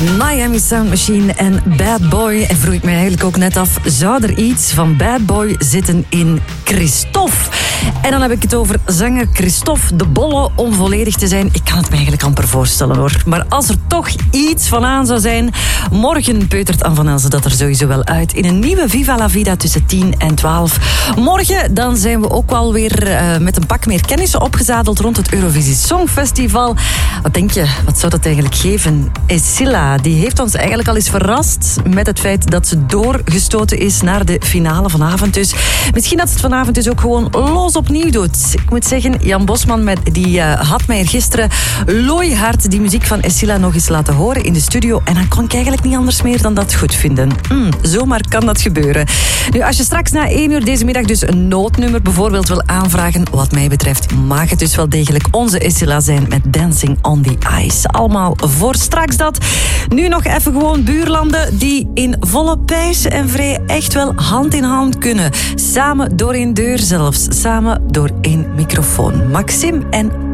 Miami Sound Machine en Bad Boy. En vroeg ik mij eigenlijk ook net af, zou er iets van Bad Boy zitten in Christophe? En dan heb ik het over zanger Christophe de Bolle, om volledig te zijn. Ik kan het me eigenlijk amper voorstellen hoor. Maar als er toch iets van aan zou zijn, morgen peutert Anne van Elzen dat er sowieso wel uit in een nieuwe Viva la Vida tussen 10 en 12. Morgen dan zijn we ook wel weer met een pak meer kennis opgezadeld rond het Eurovisie Songfestival. Wat denk je, wat zou dat eigenlijk geven? Escilla, die heeft ons eigenlijk al eens verrast met het feit dat ze doorgestoten is naar de finale vanavond. Dus misschien dat ze het vanavond dus ook gewoon los opnieuw doet. Ik moet zeggen, Jan Bosman die had mij gisteren looihard die muziek van Escilla nog eens laten horen in de studio. En dan kon ik eigenlijk niet anders meer dan dat goed vinden. Zomaar kan dat gebeuren. Nu, als je straks na 1 uur deze middag dus een noodnummer bijvoorbeeld wil aanvragen, wat mij betreft mag het dus wel degelijk onze Escilla zijn met Dancing on the Ice. Allemaal voor straks dat. Nu nog even gewoon buurlanden die in volle pijs en vrij echt wel hand in hand kunnen. Samen door één deur zelfs. Samen door één microfoon. Maxim en